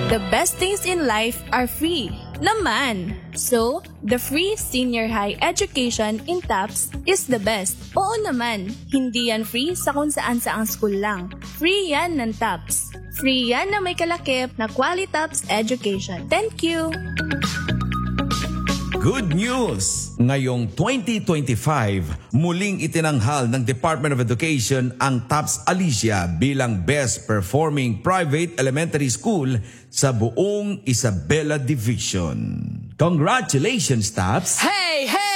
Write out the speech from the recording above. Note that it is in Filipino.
The best things in life are free naman. So, the free senior high education in TAPS is the best. Oo naman, hindi yan free sa kung saan-saang school lang. Free yan ng TAPS. Free yan na may kalakip na Quality TAPS education. Thank you! Good news! Ngayong 2025, muling itinanghal ng Department of Education ang TAPS Alicia bilang Best Performing Private Elementary School sa buong Isabela Division. Congratulations, TAPS! Hey, hey!